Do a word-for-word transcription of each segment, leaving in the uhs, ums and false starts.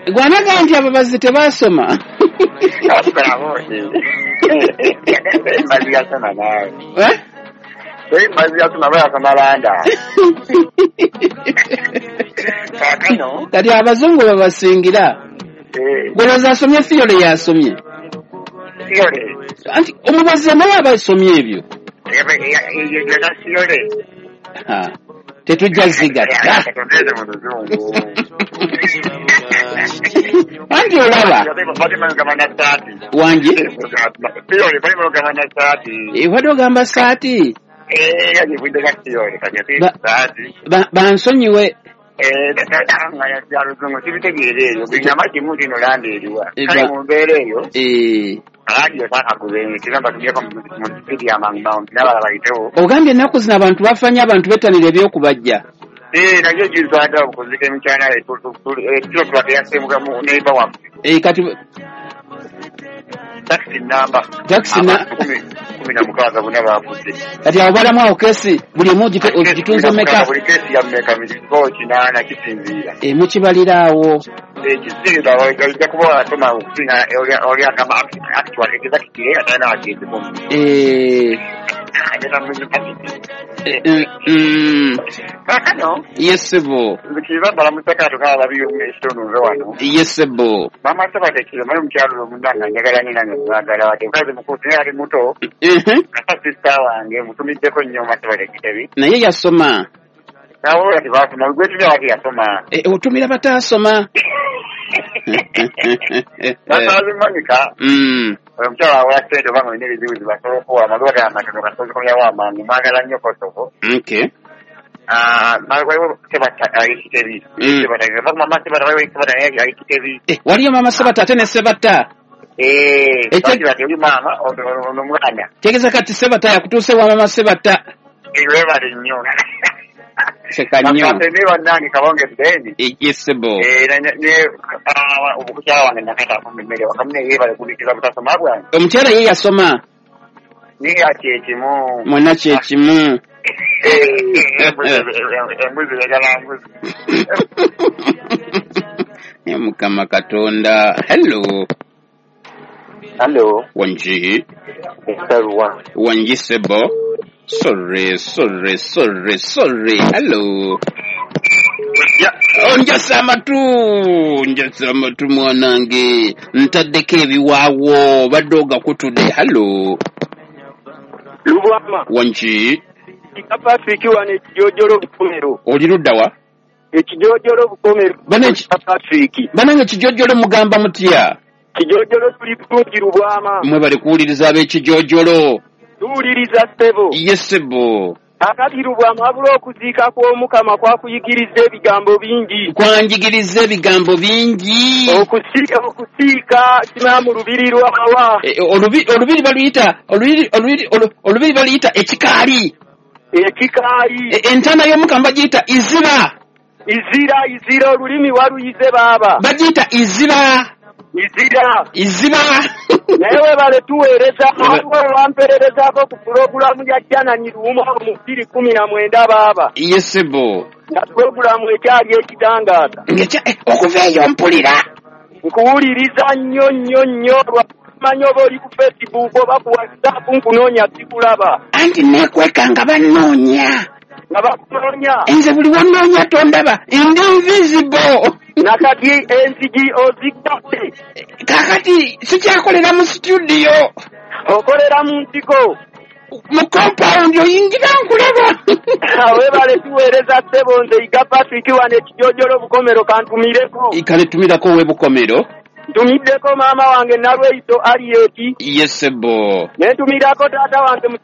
Gwanaga nti ababazi tebasoma. Bravo. Mazi yasoma nawe. Eh? Eh, mazi yasoma baya kamalanda. Kakano. Kati abazungu babasingira. Eh. Gwe bazasomye theory yasomye. Theory. Anti omubazi amala abasomye ebyo. Ya theory. Ha. Tetujja zigatta. Wangi olaba. Wangi. Wadde ogamba saati. Bansonyiwe. Ogambye ennaku zino abantu bafanya abantu bettanira ebyokubajja. Eh, nayo jizwada okuzika emikyana ekyo twateyasemuka mu neighbor wa. Eh, kati taxi number. Taxi na kumi na mukaaga bonna bafudde. Kati abo balamu awo kesi buli omu gitunze meka. Buli kesi ya meka miliko kinana kisinzira. Eh, mukibalira awo. Eh, kisinzira wajja kuba atoma okusinga oli akama actually exactly atana agende mu. Eh. Agenda mu Mm. Kakano? Yes, bo. Zikiza balamusaka tukala biyo mwestono nzwano. Yes, bo. Mama sabate kile mali mkyalo mundanga njagala nina ngagala wate kaze mukuti ali muto. Mhm. Kata sister wange mutumiddeko nnyo masabate kitebi. Naye yasoma. Nawo ati basoma gwetu wati yasoma. Eh, otumira batasoma. Nasazi manika. Mm. Mchala wa sente bango ni bizibu basoko kwa magota amatono kasozi kwa yawa mangu magala nnyo kosoko. Okay. Ah, magwa yo sebata ali kitebi. Sebata ngaba mama sebata wayo sebata ali kitebi. Eh, waliyo mama sebata ate ne sebata. Eh, ekyo ati mama ono mwana. Tegeza kati sebata yakutuse wa mama sebata. Iwe bali nnyo. Sekanyo. Bakatene banani kabonge deni. Yesebo. Eh, ne ah obukukyala wange nakata kumemmere wakamne yebale kulikiza butasoma bwange. Omukyala ye yasoma. Ni ati ekimu. Mwana kye kimu. Embuzi yagala mbuzi. Ya Mukama Katonda. Hello. Hello. Wanji. Esarwa. Wanji sebo. Sorry, sorry, sorry, sorry. Hello. Yeah. Oh, njasama tu. Njasama tu mwanange. Ntadeke ebiwaawo. Badoga kutude. Hello. Lubwama. Wanji. Kikapa fikiwa ne kijojolo bukomero. Olirudda wa? Ekijojolo bukomero. Bane kikapa fiki. Banange kijojolo mugamba mutya. Kijojolo tuli bulungi Lubwama. Mwe bali kuwuliriza ab'ekijojolo. Tuwuliriza ssebo. Yes, sebo. Akati Lubwama wabula okuziika kw'Omukama kwakuyigiriza ebigambo bingi. Kwanjigiriza ebigambo bingi. Okusiika okusiika kima mu lubiri lw'awa. E, olubiri olubiri baluyita olubiri olubiri olubiri baluyita ekikaali. Ekikaali. E, entana y'Omukama bagiyita iziba. Izira izira olulimi waluyize baaba. Bagiyita iziba. Izira. Iziba. Naye bale tuweereza waliwo wampererezaako ku pulogulaamu ya jjanani luuma mu bbiri kumi na mwenda baaba. Yesebo. Na pulogulaamu ekyali ekitangaaza. Ngekya okuva eyo mpulira. Nkuwuliriza nnyo nnyo nnyo lwamanyi oba oli ku Facebook oba ku WhatsApp nkunoonya sikulaba. Anti neekweka nga bannoonya. Nga bakunoonya. Nze buli wannoonya tondaba. Ndi invisible. Nakati enzigi oziggatte. Kakati sikyakolera mu studio. Okolera mu ntiko. Mu compound oyingira nkulaba. Weebale tuweereza ssebo nze Iga Patrick wane ekijojolo bukomero kantumireko. Ikale tumirako we bukomero. Ntumiddeko maama wange Nalweyiso Alieti. Yesebo. Nentumirako taata wange mu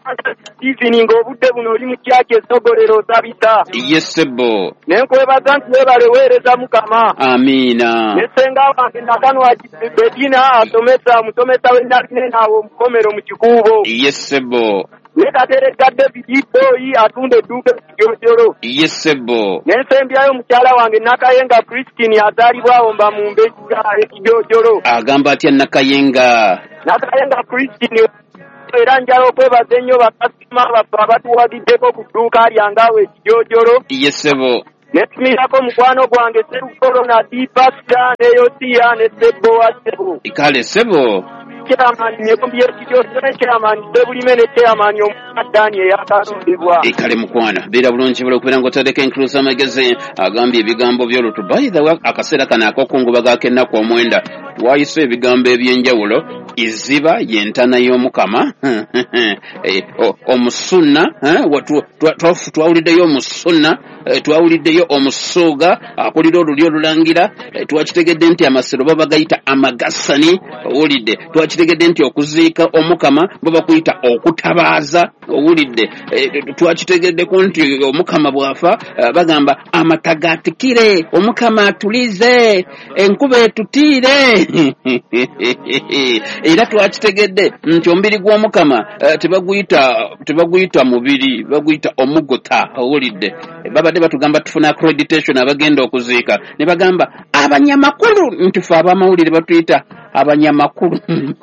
Stephen ng'obudde buno oli mu kyaki essogolero osabisa. Yesebo. Nenkwebaza nti weebale weereza Mukama. Amiina. Nesenga wange Nakanwa Betina asomesa musomesa w'ennaline naawe omukomero mu kikuubo. Yesebo. Nekateredda David Boyi atunda edduuka ekijojolo. Yesebo. Nensembyayo mukyala wange Nakayenga Christine azaalibwawo mba mu mbejja ekijojolo. Agamba atya Nakayenga? Nakayenga Christine era njala okwebaza ennyo bakasitoma baffe abatuwagiddeko ku dduuka lyange awo ekijojolo. Yesebo. netumirako mukwano gwange Serukolo na Dipasta ne Yosia ne Sebo wa Sebo. Ikale Sebo. Chairman nyekumbye kityo chairman debulime ne chairman omukaddani eyakalondebwa. Ikale mukwana bira bulungi bula kubera ngo tadeke inclusive magazine agambye ebigambo by'olutu by the way akaseera kana akokungubaga kenna kwa mwenda wayise ebigambo ebyenjawulo iziba yentana y'omukama omusunna twawuliddeyo omusunna twawuliddeyo omusuuga akulira olulyo olulangira twakitegedde nti amasiro baba gayita amagasani owulidde twakitegedde nti okuziika omukama baba kuyita okutabaaza owulidde twakitegeddeku nti omukama bwafa bagamba amatagatikire omukama atulize enkuba etutiire era twakitegedde nti omubiri gw'omukama tebaguyita tebaguyita mubiri baguyita omugota owulidde babadde batugamba tufuna accreditation abagenda okuziika ne bagamba abanyamakulu nti fe abamawulire batuyita abanyamakulu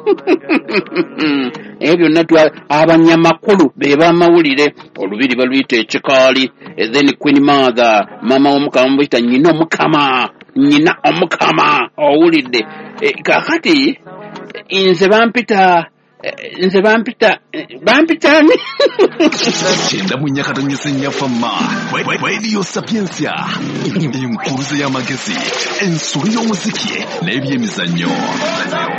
ebyo byonna twa abanyamakulu be bamawulire olubiri baluyita ekikaali then Queen Mother mama w'omukama muyita nyina omukama nyina omukama owulidde kakati nze bampita nze bampita bampitani Chenda munyakatonyesa nyafama Radio Sapiensia impuruze y'amagezi ensuri y'omuziki n'ebyemizannyo.